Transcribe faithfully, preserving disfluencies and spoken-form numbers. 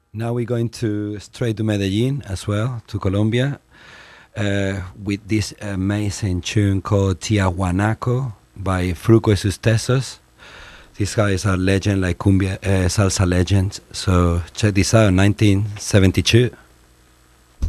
Now we're going to straight to Medellin as well, to Colombia, uh, with this amazing tune called Tiahuanaco by Fruco y sus Tesos. These guys are legend, like cumbia, uh, salsa legends. So check this out, nineteen seventy-two.